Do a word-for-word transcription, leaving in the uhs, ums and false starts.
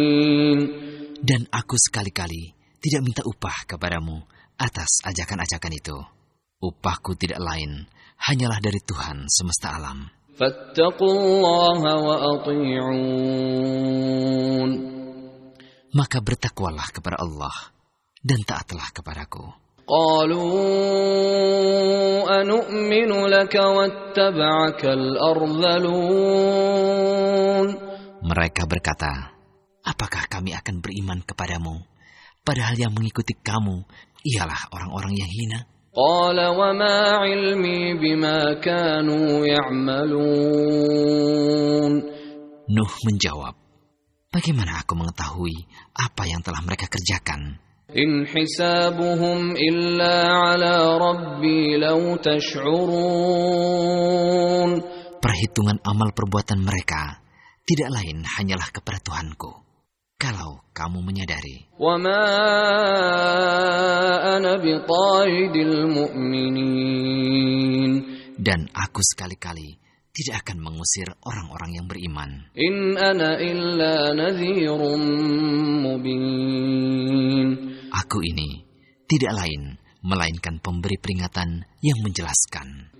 Dan aku sekali-kali tidak minta upah kepadamu atas ajakan-ajakan itu. Upahku tidak lain, hanyalah dari Tuhan semesta alam. Fattaqullaha wa ati'un. Maka bertakwalah kepada Allah dan taatlah kepadaku. Qalu anu'minu laka wattaba'akal ardhalun. Mereka berkata, apakah kami akan beriman kepadamu, padahal yang mengikuti kamu ialah orang-orang yang hina? Qala wa ma ilmi bima kanu ya'malun. Nuh menjawab, bagaimana aku mengetahui apa yang telah mereka kerjakan? In hisabuhum illa ala rabbi law tash'urun. Perhitungan amal perbuatan mereka tidak lain hanyalah kepada Tuhanku, kalau kamu menyadari. Wa ma ana bitaridil mu'minin. Dan aku sekali-kali tidak akan mengusir orang-orang yang beriman. In ana illa nadhirun mubin. Aku ini tidak lain melainkan pemberi peringatan yang menjelaskan.